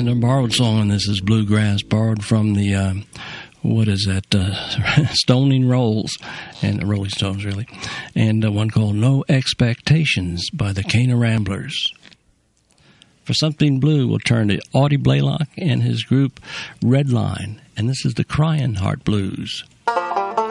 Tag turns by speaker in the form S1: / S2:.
S1: And a borrowed song on this is Bluegrass, borrowed from the, Stoning Rolls, and the Rolling Stones, really. And one called No Expectations by the Cana Ramblers. For Something Blue, we'll turn to Audie Blaylock and his group Redline, and this is the Crying Heart Blues.